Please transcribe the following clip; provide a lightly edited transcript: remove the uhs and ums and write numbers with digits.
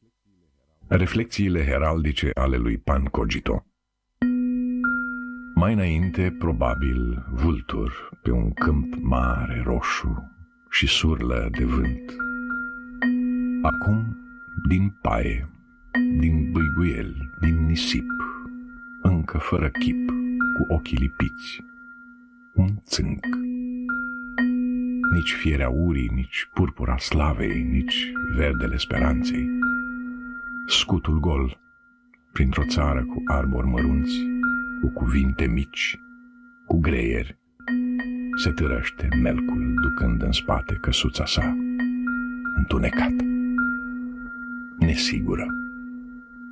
Reflecțiile heraldice ale lui Pan Cogito. Mai înainte, probabil, vultur pe un câmp mare, roșu și surlă de vânt. Acum, din paie, din bâiguieli, din nisip, încă fără chip, cu ochii lipiți, un țânc. Nici fierea urii, nici purpura slavei, nici verdele speranței. Scutul gol, printr-o țară cu arbori mărunți, cu cuvinte mici, cu greieri, se târăște melcul, ducând în spate căsuța sa, întunecată, nesigură.